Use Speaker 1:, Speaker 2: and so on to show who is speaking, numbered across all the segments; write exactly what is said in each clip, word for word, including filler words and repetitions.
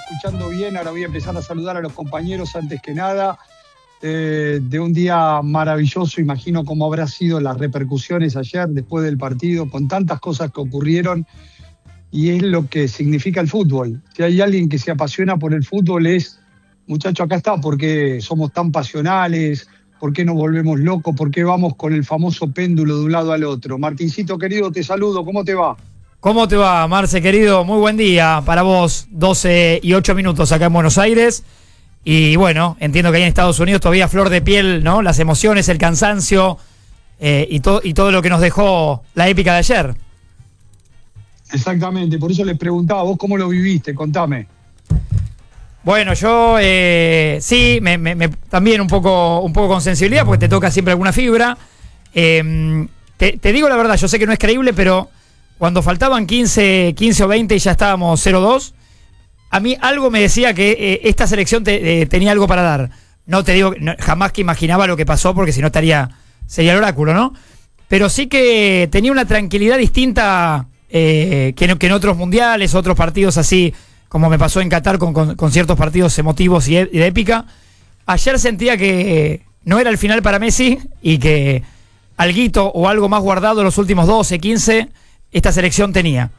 Speaker 1: escuchando bien. Ahora voy a empezar a saludar a los compañeros antes que nada. Eh, de un día maravilloso, imagino cómo habrá sido las repercusiones ayer después del partido, con tantas cosas que ocurrieron, y es lo que significa el fútbol. Si hay alguien que se apasiona por el fútbol es, muchacho, acá está, ¿por qué somos tan pasionales? ¿Por qué nos volvemos locos? ¿Por qué vamos con el famoso péndulo de un lado al otro? Martincito querido, te saludo, ¿cómo te va?
Speaker 2: ¿Cómo te va, Marce, querido? Muy buen día para vos, doce y ocho minutos acá en Buenos Aires. Y bueno, entiendo que ahí en Estados Unidos todavía flor de piel, ¿no? Las emociones, el cansancio eh, y, to- y todo lo que nos dejó la épica de ayer.
Speaker 1: Exactamente, por eso les preguntaba, ¿vos cómo lo viviste? Contame.
Speaker 2: Bueno, yo eh, sí, me, me, me- también un poco, un poco con sensibilidad, porque te toca siempre alguna fibra. Eh, te, te digo la verdad, yo sé que no es creíble, pero cuando faltaban quince, quince o veinte y ya estábamos cero dos, a mí algo me decía que eh, esta selección te, eh, tenía algo para dar. No te digo, no, jamás que imaginaba lo que pasó, porque si no estaría, sería el oráculo, ¿no? Pero sí que tenía una tranquilidad distinta eh, que, en, que en otros mundiales, otros partidos así, como me pasó en Qatar con, con, con ciertos partidos emotivos y, e- y de épica. Ayer sentía que eh, no era el final para Messi y que alguito o algo más guardado los últimos doce, quince, esta selección tenía.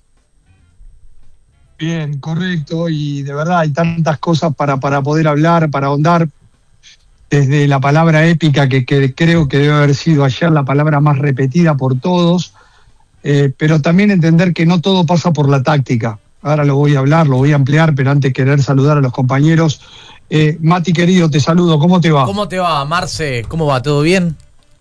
Speaker 1: Bien, correcto, y de verdad hay tantas cosas para, para poder hablar, para ahondar, desde la palabra épica, que, que creo que debe haber sido ayer la palabra más repetida por todos, eh, pero también entender que no todo pasa por la táctica. Ahora lo voy a hablar, lo voy a ampliar, pero antes querer saludar a los compañeros. Eh, Mati querido, te saludo, ¿cómo te va?
Speaker 3: ¿Cómo te va, Marce? ¿Cómo va? ¿Todo bien?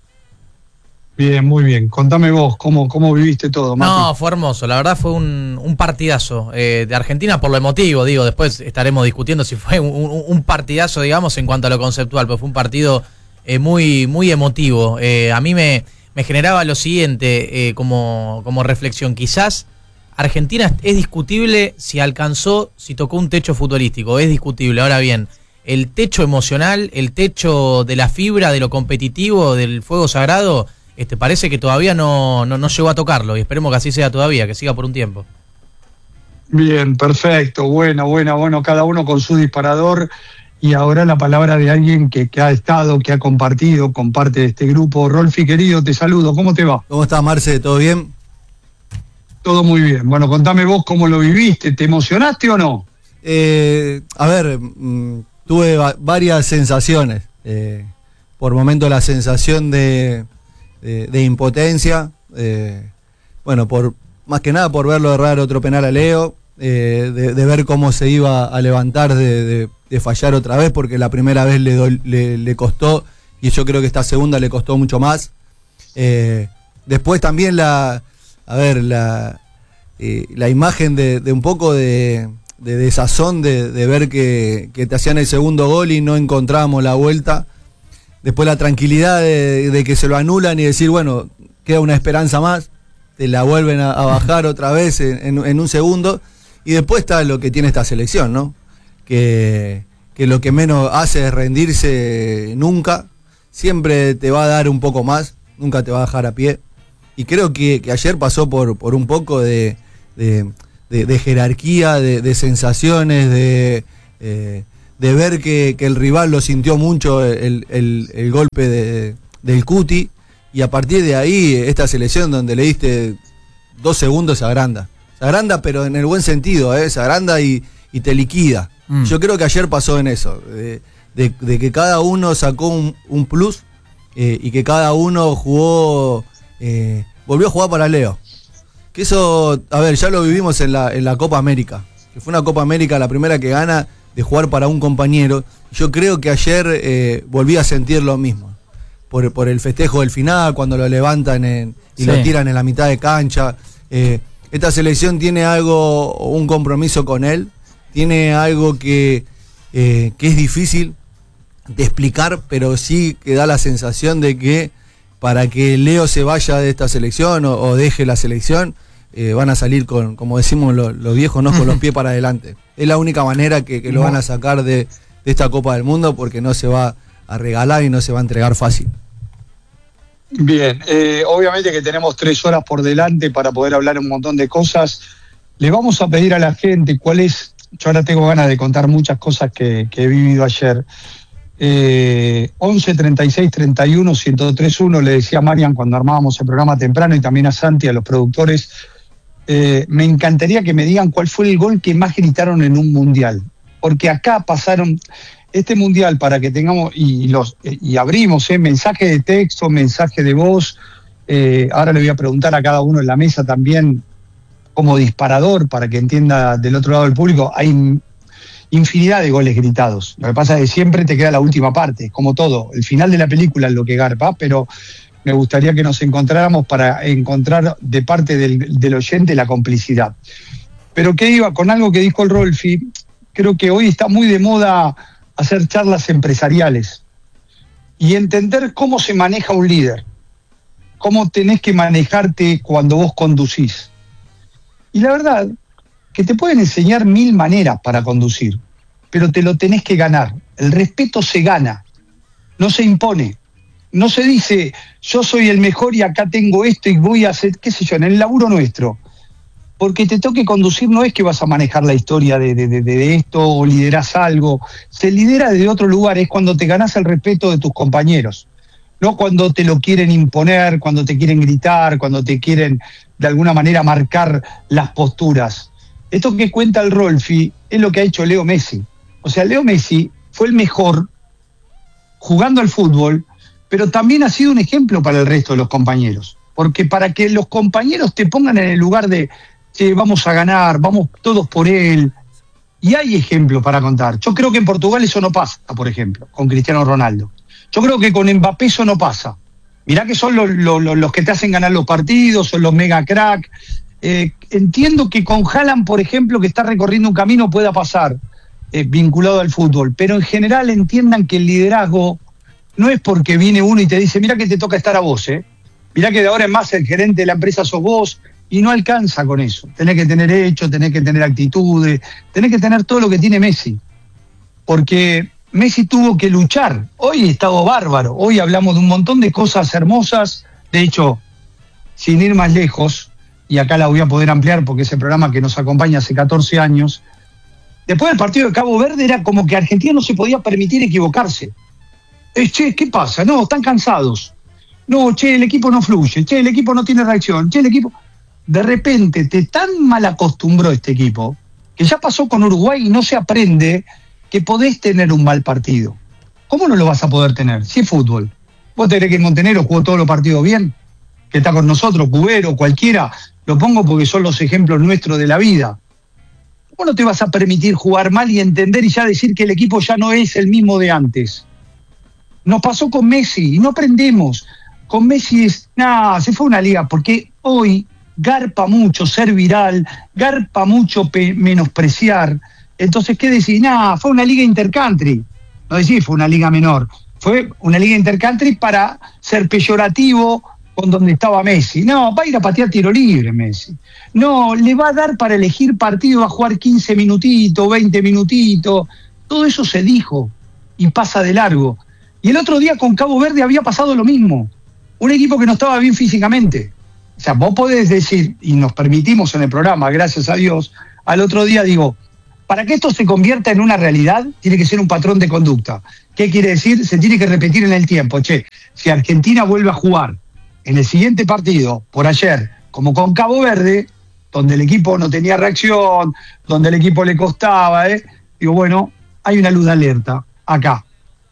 Speaker 1: Bien, muy bien. Contame vos, ¿cómo, cómo viviste todo, Mati?
Speaker 3: No, fue hermoso. La verdad fue un, un partidazo eh, de Argentina por lo emotivo, digo. Después estaremos discutiendo si fue un, un- un partidazo, digamos, en cuanto a lo conceptual, pero fue un partido eh, muy, muy emotivo. Eh, a mí me, me generaba lo siguiente eh, como, como reflexión. Quizás Argentina es discutible si alcanzó, si tocó un techo futbolístico. Es discutible. Ahora bien, el techo emocional, el techo de la fibra, de lo competitivo, del fuego sagrado, este, parece que todavía no, no, no llegó a tocarlo, y esperemos que así sea todavía, que siga por un tiempo.
Speaker 1: Bien, perfecto, bueno, bueno, bueno, cada uno con su disparador, y ahora la palabra de alguien que, que ha estado, que ha compartido, comparte de este grupo. Rolfi querido, te saludo, ¿cómo te va?
Speaker 4: ¿Cómo estás, Marce? ¿Todo bien?
Speaker 1: Todo muy bien. Bueno, contame vos cómo lo viviste, ¿te emocionaste o no?
Speaker 4: Eh, a ver, mm, tuve va- varias sensaciones. Eh, por momentos la sensación de, de, de impotencia. eh, bueno, por más que nada por verlo errar otro penal a Leo. eh, de, de ver cómo se iba a levantar de, de- de fallar otra vez, porque la primera vez le, dol- le, le costó, y yo creo que esta segunda le costó mucho más. Eh, después también la, a ver, la, eh, la imagen de, de un poco de, de desazón de, de ver que, que te hacían el segundo gol y no encontrábamos la vuelta. Después la tranquilidad de, de que se lo anulan y decir, bueno, queda una esperanza más, te la vuelven a, a bajar otra vez en, en- en un segundo. Y después está lo que tiene esta selección, ¿no? Que, que lo que menos hace es rendirse nunca, siempre te va a dar un poco más, nunca te va a dejar a pie. Y creo que, que ayer pasó por, por un poco de, de, de- de jerarquía, de, de sensaciones, de, eh, de ver que, que el rival lo sintió mucho el, el- el golpe de- del Cuti, y a partir de ahí esta selección donde le diste dos segundos se agranda. Se agranda, pero en el buen sentido, ¿eh? Se agranda y, y te liquida.
Speaker 2: Mm.
Speaker 4: Yo creo que ayer pasó en eso, de, de- de que cada uno sacó un, un plus, eh, y que cada uno jugó, eh, volvió a jugar para Leo. Que eso, a ver, ya lo vivimos en la, en la Copa América, que fue una Copa América la primera que gana de jugar para un compañero. Yo creo que ayer eh, volví a sentir lo mismo, por, por el festejo del final, cuando lo levantan en- y
Speaker 2: Sí.
Speaker 4: lo tiran en la mitad de cancha. Eh, esta selección tiene algo, un compromiso con él, tiene algo que, eh, que es difícil de explicar, pero sí que da la sensación de que para que Leo se vaya de esta selección o, o deje la selección, eh, van a salir con, como decimos los, los viejos, ¿no? Con los pies para adelante. Es la única manera que, que lo van a sacar de, de esta Copa del Mundo, porque no se va a regalar y no se va a entregar fácil.
Speaker 1: Bien, eh, obviamente que tenemos tres horas por delante para poder hablar un montón de cosas. Le vamos a pedir a la gente cuál es yo ahora tengo ganas de contar muchas cosas que, que he vivido ayer. Eh, once, treinta y seis, treinta y uno, ciento tres uno, le decía a Marian cuando armábamos el programa temprano y también a Santi, a los productores, eh, me encantaría que me digan cuál fue el gol que más gritaron en un mundial. Porque acá pasaron este mundial para que tengamos, y, los, y abrimos eh, mensaje de texto, mensaje de voz. Eh, ahora le voy a preguntar a cada uno en la mesa también, como disparador, para que entienda del otro lado del público, hay infinidad de goles gritados. Lo que pasa es que siempre te queda la última parte, como todo. El final de la película es lo que garpa, pero me gustaría que nos encontráramos para encontrar de parte del, del oyente la complicidad. Pero ¿qué iba? Con algo que dijo el Rolfi, creo que hoy está muy de moda hacer charlas empresariales y entender cómo se maneja un líder, cómo tenés que manejarte cuando vos conducís. Y la verdad, que te pueden enseñar mil maneras para conducir, pero te lo tenés que ganar. El respeto se gana, no se impone. No se dice, yo soy el mejor y acá tengo esto y voy a hacer, qué sé yo, en el laburo nuestro. Porque te toque conducir no es que vas a manejar la historia de, de, de, de esto o liderás algo. Se lidera de otro lugar, es cuando te ganás el respeto de tus compañeros. No cuando te lo quieren imponer, cuando te quieren gritar, cuando te quieren de alguna manera marcar las posturas. Esto que cuenta el Rolfi es lo que ha hecho Leo Messi. O sea, Leo Messi fue el mejor jugando al fútbol, pero también ha sido un ejemplo para el resto de los compañeros. Porque para que los compañeros te pongan en el lugar de, che, vamos a ganar, vamos todos por él. Y hay ejemplos para contar. Yo creo que en Portugal eso no pasa, por ejemplo, con Cristiano Ronaldo. Yo creo que con Mbappé eso no pasa. Mirá que son los, los, los que te hacen ganar los partidos, son los mega crack. Eh, entiendo que con Haaland, por ejemplo, que está recorriendo un camino, pueda pasar eh, vinculado al fútbol, pero en general entiendan que el liderazgo no es porque viene uno y te dice, mirá que te toca estar a vos, eh. mirá que de ahora en más el gerente de la empresa sos vos, y no alcanza con eso. Tenés que tener hecho, tenés que tener actitudes, tenés que tener todo lo que tiene Messi, porque Messi tuvo que luchar. Hoy estado bárbaro, hoy hablamos de un montón de cosas hermosas, de hecho, sin ir más lejos, y acá la voy a poder ampliar porque ese programa que nos acompaña hace catorce años, después del partido de Cabo Verde era como que Argentina no se podía permitir equivocarse. Eh, che, ¿qué pasa? No, están cansados. No, che, el equipo no fluye. Che, el equipo no tiene reacción. Che, el equipo... De repente te tan mal acostumbró este equipo que ya pasó con Uruguay y no se aprende que podés tener un mal partido. ¿Cómo no lo vas a poder tener? Si es fútbol. Vos tenés que Montenegro jugó todos los partidos bien, que está con nosotros, Cubero, cualquiera. Lo pongo porque son los ejemplos nuestros de la vida. ¿Cómo no te vas a permitir jugar mal y entender y ya decir que el equipo ya no es el mismo de antes? Nos pasó con Messi y no aprendemos. Con Messi es, nada, se fue una liga, porque hoy garpa mucho ser viral, garpa mucho pe- menospreciar. Entonces, ¿qué decís? Nada, fue una liga intercountry. No decís fue una liga menor. Fue una liga intercountry para ser peyorativo con donde estaba Messi. No, va a ir a patear tiro libre Messi. No, le va a dar para elegir partido, va a jugar quince minutitos, veinte minutitos. Todo eso se dijo y pasa de largo. Y el otro día con Cabo Verde había pasado lo mismo. Un equipo que no estaba bien físicamente. O sea, vos podés decir, y nos permitimos en el programa, gracias a Dios, al otro día digo, para que esto se convierta en una realidad, tiene que ser un patrón de conducta. ¿Qué quiere decir? Se tiene que repetir en el tiempo. Che, si Argentina vuelve a jugar en el siguiente partido, por ayer, como con Cabo Verde, donde el equipo no tenía reacción, donde el equipo le costaba, ¿eh? digo, bueno, hay una luz de alerta acá.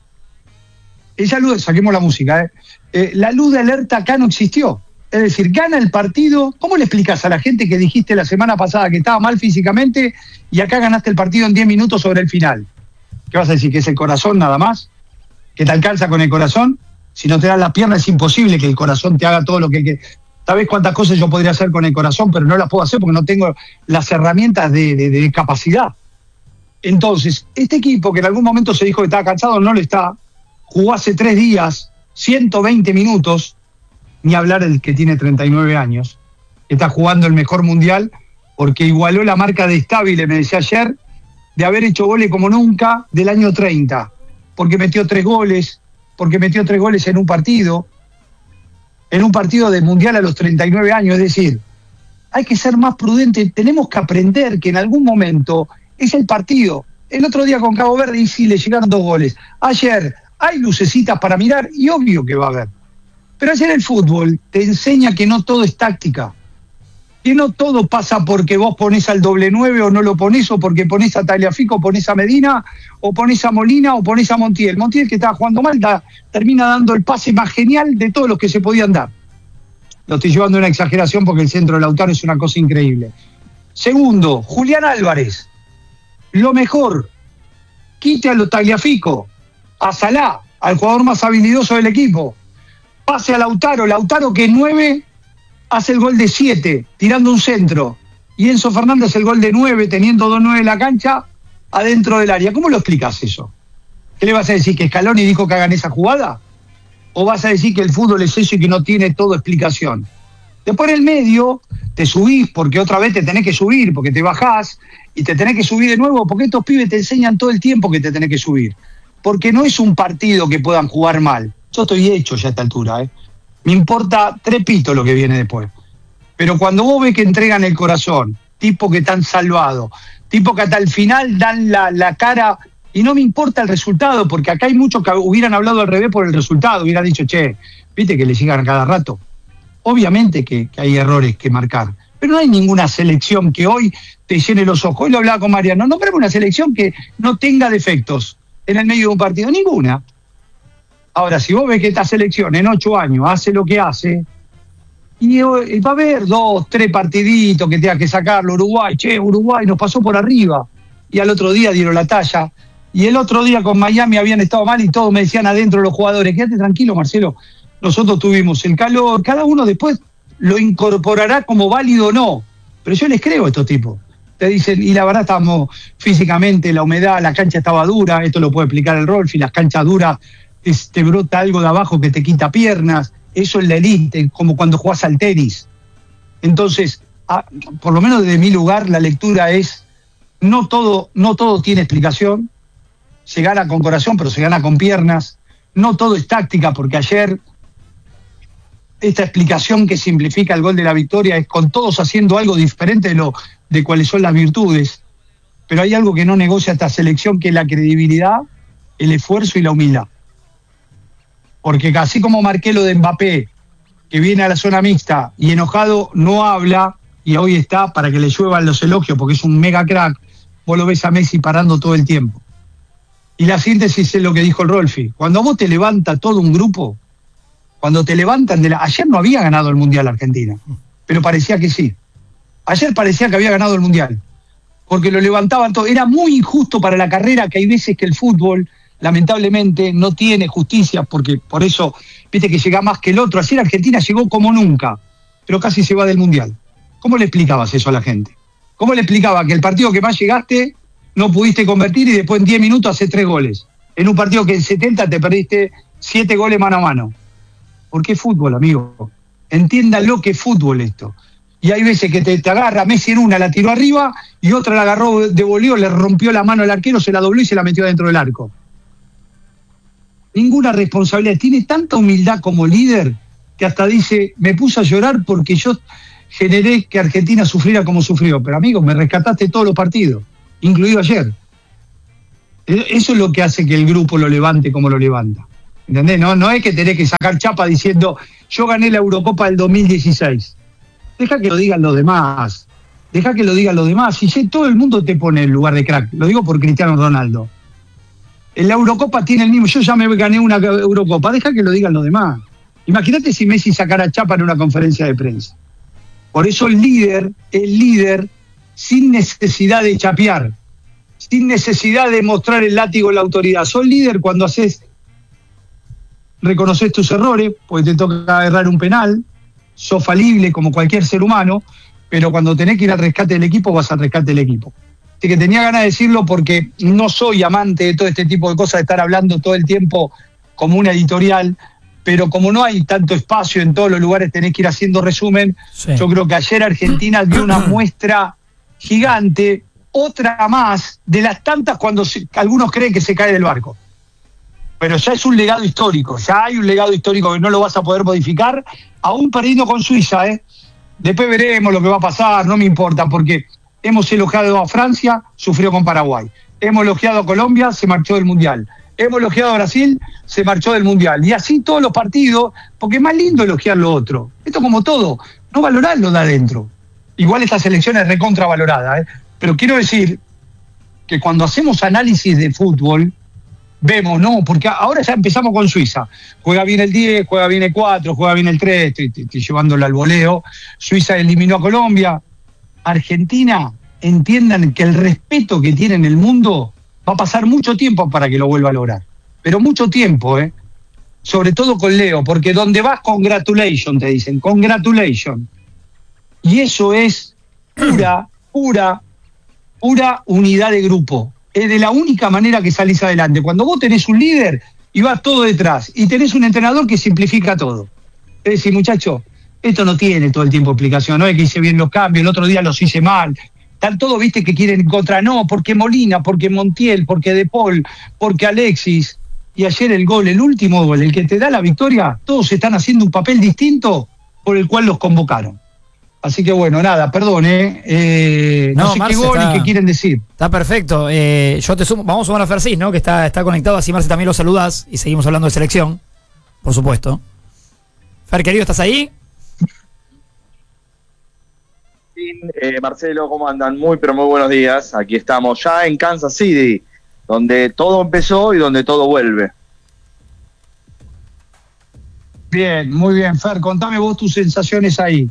Speaker 1: Esa luz, saquemos la música, ¿eh? Eh, la luz de alerta acá no existió. Es decir, gana el partido. ¿Cómo le explicas a la gente que dijiste la semana pasada que estaba mal físicamente y acá ganaste el partido en diez minutos sobre el final? ¿Qué vas a decir? ¿Que es el corazón nada más? ¿Que te alcanza con el corazón? Si no te dan las piernas es imposible que el corazón te haga todo lo que... que... ¿Sabés cuántas cosas yo podría hacer con el corazón, pero no las puedo hacer porque no tengo las herramientas de, de, de capacidad? Entonces, este equipo que en algún momento se dijo que estaba cansado, no lo está. Jugó hace tres días, ciento veinte minutos, ni hablar del que tiene treinta y nueve años, está jugando el mejor mundial porque igualó la marca de Stabile, me decía ayer, de haber hecho goles como nunca del año treinta, porque metió tres goles, porque metió tres goles en un partido, en un partido de mundial a los treinta y nueve años. Es decir, hay que ser más prudente, tenemos que aprender que en algún momento es el partido. El otro día con Cabo Verde y sí le llegaron dos goles. Ayer hay lucecitas para mirar y obvio que va a haber. Pero ayer el fútbol te enseña que no todo es táctica. Que no todo pasa porque vos ponés al doble nueve o no lo ponés, o porque ponés a Tagliafico, o ponés a Medina, o ponés a Molina, o ponés a Montiel. Montiel, que estaba jugando mal, da, termina dando el pase más genial de todos los que se podían dar. Lo estoy llevando a una exageración porque el centro de Lautaro es una cosa increíble. Segundo, Julián Álvarez. Lo mejor, quite a lo Tagliafico, a Salah, al jugador más habilidoso del equipo. Pase a Lautaro, Lautaro que nueve hace el gol de siete, tirando un centro. Y Enzo Fernández el gol de nueve, teniendo dos nueve en la cancha, adentro del área. ¿Cómo lo explicas eso? ¿Qué le vas a decir? ¿Que Scaloni dijo que hagan esa jugada? ¿O vas a decir que el fútbol es eso y que no tiene todo explicación? Después en el medio te subís porque otra vez te tenés que subir, porque te bajás y te tenés que subir de nuevo, porque estos pibes te enseñan todo el tiempo que te tenés que subir. Porque no es un partido que puedan jugar mal. Yo estoy hecho ya a esta altura, ¿eh? Me importa trepito lo que viene después. Pero cuando vos ves que entregan el corazón, tipo que están salvados, tipo que hasta el final dan la, la cara, y no me importa el resultado, porque acá hay muchos que hubieran hablado al revés por el resultado, hubieran dicho, che, viste que le sigan cada rato. Obviamente que, que hay errores que marcar, pero no hay ninguna selección que hoy te llene los ojos. Hoy lo hablaba con Mariano, no nombremos una selección que no tenga defectos en el medio de un partido, ninguna. Ahora, si vos ves que esta selección en ocho años hace lo que hace, y va a haber dos, tres partiditos que tenga que sacarlo. Uruguay, che, Uruguay nos pasó por arriba, y al otro día dieron la talla, y el otro día con Miami habían estado mal y todos me decían adentro los jugadores, quédate tranquilo, Marcelo, nosotros tuvimos el calor, cada uno después lo incorporará como válido o no, pero yo les creo a estos tipos. Te dicen, y la verdad estábamos físicamente, la humedad, la cancha estaba dura, esto lo puede explicar el Rolfi, las canchas duras, te, te brota algo de abajo que te quita piernas, eso es la elite, como cuando jugás al tenis. Entonces, a, por lo menos desde mi lugar, la lectura es, no todo, no todo tiene explicación, se gana con corazón, pero se gana con piernas, no todo es táctica, porque ayer esta explicación que simplifica el gol de la victoria es con todos haciendo algo diferente de, lo, de cuáles son las virtudes, pero hay algo que no negocia esta selección, que es la credibilidad, el esfuerzo y la humildad. Porque así como marqué lo de Mbappé, que viene a la zona mixta y enojado no habla, y hoy está para que le lluevan los elogios porque es un mega crack, vos lo ves a Messi parando todo el tiempo. Y la síntesis es lo que dijo el Rolfi. Cuando a vos te levanta todo un grupo, cuando te levantan de la... Ayer no había ganado el Mundial Argentina, pero parecía que sí. Ayer parecía que había ganado el Mundial, porque lo levantaban todo. Era muy injusto para la carrera, que hay veces que el fútbol, lamentablemente, no tiene justicia, porque por eso, viste que llega más que el otro. Ayer Argentina llegó como nunca, pero casi se va del Mundial. ¿Cómo le explicabas eso a la gente? ¿Cómo le explicaba que el partido que más llegaste no pudiste convertir y después en diez minutos haces tres goles? En un partido que en setenta te perdiste siete goles mano a mano. ¿Por qué fútbol, amigo? Entiéndalo que es fútbol esto. Y hay veces que te, te agarra, Messi en una la tiró arriba y otra la agarró de voleo, le rompió la mano al arquero, se la dobló y se la metió dentro del arco. Ninguna responsabilidad. Tiene tanta humildad como líder que hasta dice, me puse a llorar porque yo generé que Argentina sufriera como sufrió. Pero amigo, me rescataste todos los partidos, incluido ayer. Eso es lo que hace que el grupo lo levante como lo levanta. ¿Entendés? No, no es que tenés que sacar chapa diciendo, yo gané la Eurocopa del dos mil dieciséis. Deja que lo digan los demás. Deja que lo digan los demás. Y si todo el mundo te pone en lugar de crack. Lo digo por Cristiano Ronaldo. En la Eurocopa tiene el mismo. Yo ya me gané una Eurocopa. Deja que lo digan los demás. Imagínate si Messi sacara chapa en una conferencia de prensa. Por eso el líder, el líder, sin necesidad de chapear, sin necesidad de mostrar el látigo en la autoridad. Sos líder cuando haces, reconoces tus errores, porque te toca errar un penal, sos falible como cualquier ser humano, pero cuando tenés que ir al rescate del equipo, vas al rescate del equipo. Así que tenía ganas de decirlo porque no soy amante de todo este tipo de cosas, de estar hablando todo el tiempo como una editorial, pero como no hay tanto espacio en todos los lugares, tenés que ir haciendo resumen. Sí. Yo creo que ayer Argentina dio una muestra gigante, otra más, de las tantas cuando se, algunos creen que se cae del barco. Pero ya es un legado histórico, ya hay un legado histórico que no lo vas a poder modificar, aún perdiendo con Suiza, ¿eh? Después veremos lo que va a pasar, no me importa, porque Hemos elogiado a Francia, sufrió con Paraguay. Hemos elogiado a Colombia, se marchó del Mundial. Hemos elogiado a Brasil, se marchó del Mundial. Y así todos los partidos, porque es más lindo elogiar lo otro. Esto como todo, no valorar lo de adentro. Igual esta selección es recontravalorada, ¿eh? Pero quiero decir que cuando hacemos análisis de fútbol, vemos, no, porque ahora ya empezamos con Suiza. Juega bien el diez, juega bien el cuatro, juega bien el tres, estoy, estoy, estoy llevándolo al voleo. Suiza eliminó a Colombia. Argentina, entiendan que el respeto que tiene en el mundo va a pasar mucho tiempo para que lo vuelva a lograr. Pero mucho tiempo, ¿eh? Sobre todo con Leo, porque donde vas, congratulations, te dicen, congratulations. Y eso es pura, pura, pura unidad de grupo. Es de la única manera que salís adelante. Cuando vos tenés un líder y vas todo detrás, y tenés un entrenador que simplifica todo. Es decir, muchachos, esto no tiene todo el tiempo explicación, no es que hice bien los cambios, el otro día los hice mal. Están todos, viste, que quieren en contra, no, porque Molina, porque Montiel, porque De Paul, porque Alexis. Y ayer el gol, el último gol, el que te da la victoria, todos están haciendo un papel distinto por el cual los convocaron. Así que bueno, nada, perdón, ¿eh? eh no, no sé Marce, qué gol está, y qué quieren decir.
Speaker 2: Está perfecto. Eh, yo te sumo, vamos a sumar a Fercis, ¿no? Que está, está conectado, así Marce también lo saludás y seguimos hablando de selección, por supuesto. Fer, querido, ¿estás ahí?
Speaker 5: Eh, Marcelo, ¿cómo andan? Muy, pero muy buenos días. Aquí estamos ya en Kansas City, donde todo empezó y donde todo vuelve.
Speaker 1: Bien, muy bien. Fer, contame vos tus sensaciones ahí.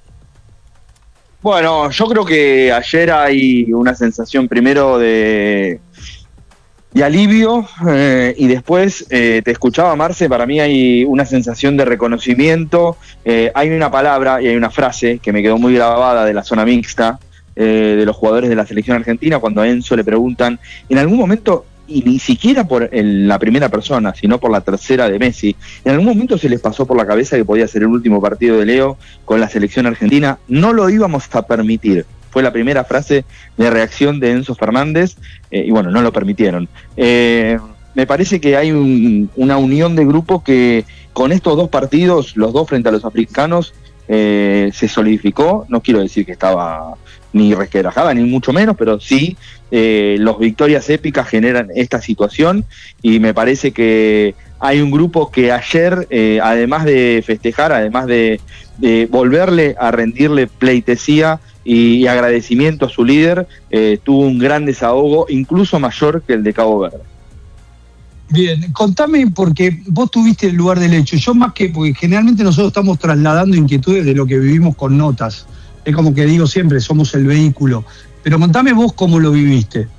Speaker 5: Bueno, yo creo que ayer hay una sensación primero de, de alivio eh, y después eh, te escuchaba, Marce, para mí hay una sensación de reconocimiento. Eh, hay una palabra y hay una frase que me quedó muy grabada de la zona mixta eh, de los jugadores de la selección argentina cuando a Enzo le preguntan en algún momento, y ni siquiera por el, la primera persona, sino por la tercera de Messi, en algún momento se les pasó por la cabeza que podía ser el último partido de Leo con la selección argentina. No lo íbamos a permitir. Fue la primera frase de reacción de Enzo Fernández, eh, y bueno, no lo permitieron. Eh, me parece que hay un, una unión de grupo que con estos dos partidos, los dos frente a los africanos, eh, se solidificó. No quiero decir que estaba ni resquebrajada, ni mucho menos, pero sí, eh, las victorias épicas generan esta situación, y me parece que hay un grupo que ayer, eh, además de festejar, además de, de volverle a rendirle pleitesía y agradecimiento a su líder, eh, tuvo un gran desahogo, incluso mayor que el de Cabo Verde.
Speaker 1: Bien, contame, porque vos tuviste el lugar del hecho. Yo más que, porque generalmente nosotros estamos trasladando inquietudes de lo que vivimos con notas. Es como que digo siempre, somos el vehículo. Pero contame vos cómo lo viviste.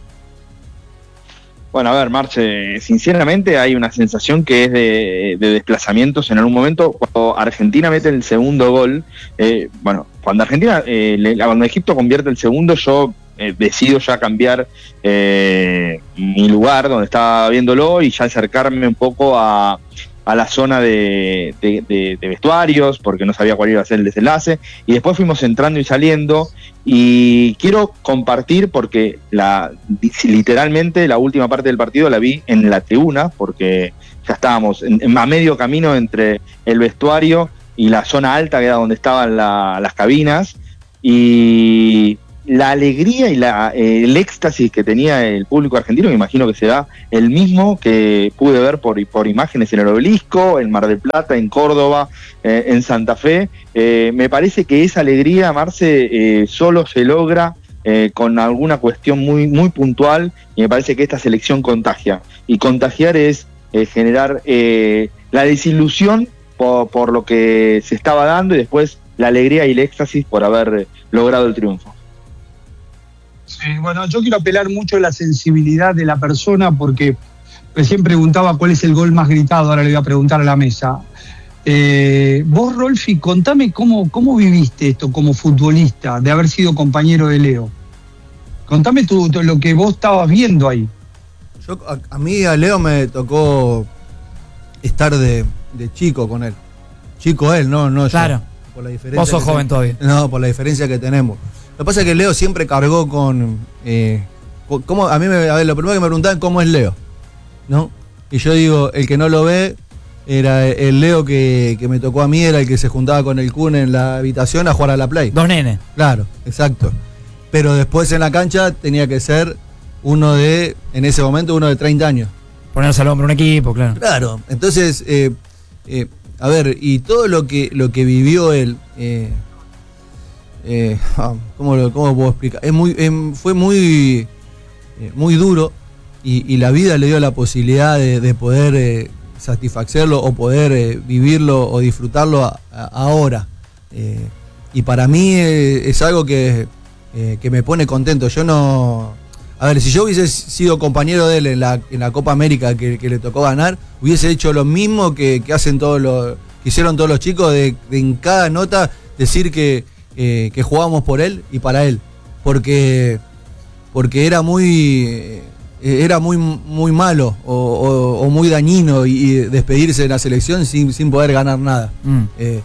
Speaker 5: Bueno, a ver, Marce, sinceramente hay una sensación que es de, de desplazamientos en algún momento. Cuando Argentina mete el segundo gol, eh, bueno, cuando Argentina, eh, le, cuando Egipto convierte el segundo, yo eh, decido ya cambiar eh, mi lugar donde estaba viéndolo y ya acercarme un poco a, a la zona de, de, de, de vestuarios, porque no sabía cuál iba a ser el desenlace, y después fuimos entrando y saliendo, y quiero compartir, porque la literalmente la última parte del partido la vi en la tribuna, porque ya estábamos en, en, a medio camino entre el vestuario y la zona alta, que era donde estaban la, las cabinas, y la alegría y la, eh, el éxtasis que tenía el público argentino, me imagino que será el mismo que pude ver por, por imágenes en el Obelisco, en Mar del Plata, en Córdoba, eh, en Santa Fe. Eh, me parece que esa alegría, Marce, eh, solo se logra eh, con alguna cuestión muy, muy puntual, y me parece que esta selección contagia. Y contagiar es eh, generar eh, la desilusión por, por lo que se estaba dando, y después la alegría y el éxtasis por haber logrado el triunfo.
Speaker 1: Sí, bueno, yo quiero apelar mucho a la sensibilidad de la persona, porque recién preguntaba cuál es el gol más gritado, ahora le voy a preguntar a la mesa. Eh, vos, Rolfi, contame cómo, cómo viviste esto como futbolista, de haber sido compañero de Leo. Contame tú, tú, lo que vos estabas viendo ahí.
Speaker 4: Yo, a, a mí, a Leo me tocó estar de, de chico con él. Chico él, no, no
Speaker 2: claro.
Speaker 4: Yo. Por la diferencia
Speaker 2: vos sos joven
Speaker 4: ten...
Speaker 2: todavía.
Speaker 4: No, por la diferencia que tenemos. Lo que pasa es que Leo siempre cargó con... Eh, con ¿cómo? A mí, me, a ver, lo primero que me preguntaban, ¿cómo es Leo? ¿No? Y yo digo, el que no lo ve, era el Leo que, que me tocó a mí, era el que se juntaba con el Kun en la habitación a jugar a la Play.
Speaker 2: Dos nenes.
Speaker 4: Claro, exacto. pero después en la cancha tenía que ser uno de, en ese momento, uno de treinta años.
Speaker 2: Ponerse al hombro un equipo, claro.
Speaker 4: Claro, entonces, eh, eh, a ver, y todo lo que, lo que vivió él, eh, eh, ¿cómo, lo, ¿cómo puedo explicar? Es muy, eh, fue muy, eh, muy duro y, y la vida le dio la posibilidad de, de poder eh, satisfacerlo o poder eh, vivirlo o disfrutarlo a, a, ahora. Eh, y para mí eh, es algo que, eh, que me pone contento. Yo no... A ver, si yo hubiese sido compañero de él en la, en la Copa América que, que le tocó ganar, hubiese hecho lo mismo que, que hacen todos los, que hicieron todos los chicos, de, de en cada nota decir que, eh, que jugábamos por él y para él. Porque, porque era muy eh, era muy, muy malo o, o, o muy dañino y, y despedirse de la selección sin, sin poder ganar nada. Mm. Eh,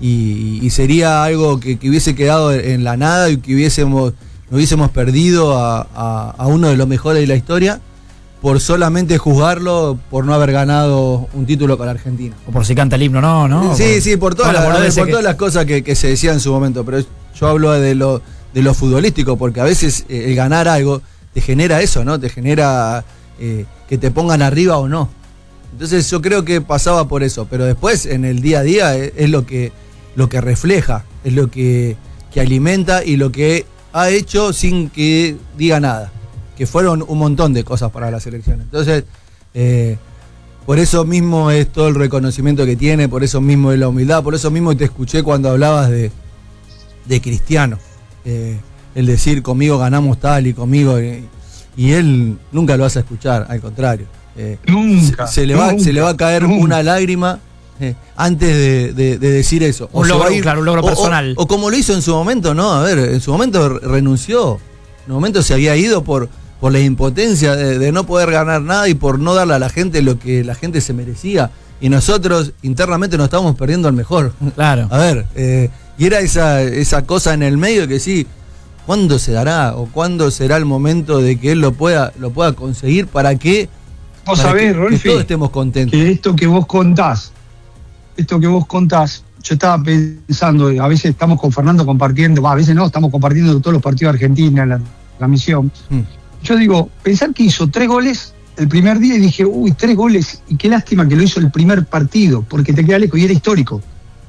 Speaker 4: y, y sería algo que, que hubiese quedado en la nada y que hubiésemos hubiésemos perdido a, a, a uno de los mejores de la historia por solamente juzgarlo por no haber ganado un título con Argentina.
Speaker 2: O por si canta el himno, no, ¿no?
Speaker 4: Sí,
Speaker 2: por,
Speaker 4: sí, por todas, las, ver, por que... todas las cosas que, que se decían en su momento, pero yo hablo de lo, de lo futbolístico, porque a veces eh, el ganar algo te genera eso, ¿no? Te genera eh, que te pongan arriba o no. Entonces yo creo que pasaba por eso, pero después en el día a día es, es lo que, lo que refleja, es lo que, que alimenta y lo que ha hecho sin que diga nada, que fueron un montón de cosas para la selección. Entonces, eh, por eso mismo es todo el reconocimiento que tiene, por eso mismo es la humildad, por eso mismo te escuché cuando hablabas de, de Cristiano, eh, el decir conmigo ganamos tal y conmigo, eh, y él nunca lo vas a escuchar, al contrario. Eh,
Speaker 1: nunca,
Speaker 4: se, se, le va,
Speaker 1: nunca,
Speaker 4: se le va a caer
Speaker 1: nunca.
Speaker 4: una lágrima Eh, antes de, de, de decir eso.
Speaker 2: Un
Speaker 4: o
Speaker 2: logro,
Speaker 4: ir,
Speaker 2: claro, un logro
Speaker 4: o,
Speaker 2: personal.
Speaker 4: O, o como lo hizo en su momento, ¿no? A ver, en su momento renunció. En su momento se había ido por, por la impotencia de, de no poder ganar nada y por no darle a la gente lo que la gente se merecía. Y nosotros internamente nos estábamos perdiendo al mejor.
Speaker 2: Claro.
Speaker 4: A ver, eh, y era esa, esa cosa en el medio que sí, ¿cuándo se dará? ¿O cuándo será el momento de que él lo pueda, lo pueda conseguir para que,
Speaker 1: vos
Speaker 4: para
Speaker 1: sabés,
Speaker 4: que,
Speaker 1: Rolfi,
Speaker 4: que todos estemos contentos?
Speaker 1: Que esto que vos contás, esto que vos contás, yo estaba pensando, a veces estamos con Fernando compartiendo, a veces no, estamos compartiendo todos los partidos de Argentina en la transmisión. Mm. Yo digo, pensar que hizo tres goles el primer día y dije, uy, tres goles, y qué lástima que lo hizo el primer partido, porque te queda lejos y era histórico.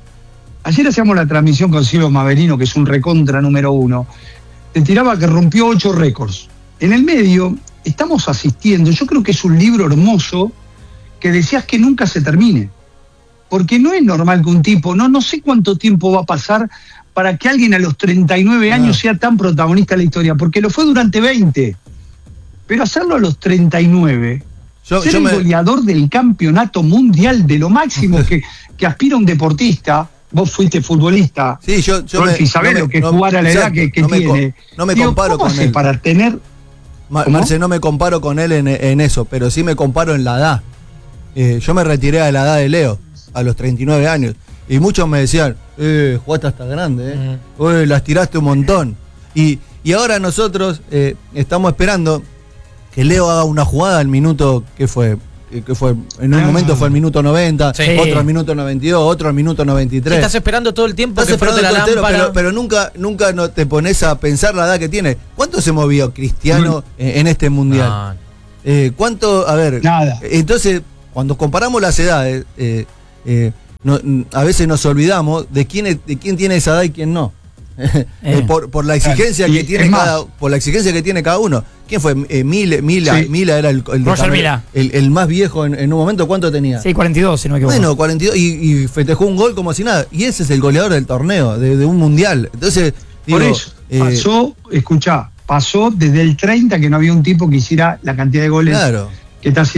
Speaker 1: Ayer hacíamos la transmisión con Silvio Maverino, que es un recontra número uno, te tiraba que rompió ocho récords. En el medio estamos asistiendo, yo creo que es un libro hermoso que decías que nunca se termine. Porque no es normal que un tipo, no, no sé cuánto tiempo va a pasar para que alguien a los treinta y nueve años sea tan protagonista de la historia, porque lo fue durante veinte. Pero hacerlo a los treinta y nueve, yo, ser yo el me... goleador del campeonato mundial, de lo máximo que, que aspira un deportista, vos fuiste futbolista,
Speaker 4: sí, yo, yo
Speaker 1: Rolfi, sabés no lo que es no, jugar a la exacto, edad que, que
Speaker 4: no
Speaker 1: tiene.
Speaker 4: Me, no me
Speaker 1: Digo,
Speaker 4: comparo
Speaker 1: ¿cómo
Speaker 4: con
Speaker 1: hace
Speaker 4: él.
Speaker 1: Para tener...
Speaker 4: Ma, Marce, no me comparo con él en, en eso, pero sí me comparo en la edad. Eh, yo me retiré a la edad de Leo, a los treinta y nueve años. Y muchos me decían, eh, jugaste hasta grande, eh. Uh -huh. las tiraste un montón. Y, y ahora nosotros eh, estamos esperando que Leo haga una jugada al minuto, ¿qué fue? Que fue en un ah. momento fue el minuto noventa, sí. Otro al minuto noventa y dos, otro al minuto noventa y tres.
Speaker 3: Sí, estás esperando todo el tiempo.
Speaker 4: Estás esperando todo el tiempo, pero, pero nunca, nunca no te pones a pensar la edad que tiene. ¿Cuánto se movió Cristiano mm. en, en este mundial? No. Eh, ¿Cuánto? A ver,
Speaker 1: nada.
Speaker 4: Entonces, cuando comparamos las edades, eh, eh, no, a veces nos olvidamos de quién, es, de quién tiene esa edad y quién no. Eh. por, por la exigencia
Speaker 1: y
Speaker 4: que tiene cada, por la exigencia que tiene cada uno. ¿Quién fue? Eh, Mila, Mila, sí. Mila era el, el,
Speaker 2: Roger Mila.
Speaker 4: El, el más viejo en, en un momento. ¿Cuánto tenía?
Speaker 2: Sí, cuarenta y dos, si no me equivoco.
Speaker 4: Bueno, cuarenta y dos y, y festejó un gol como si nada. Y ese es el goleador del torneo, de, de un mundial. Entonces, digo,
Speaker 1: por eso,
Speaker 4: eh,
Speaker 1: pasó, escuchá, pasó desde el treinta que no había un tipo que hiciera la cantidad de goles
Speaker 4: claro.
Speaker 1: que está haciendo.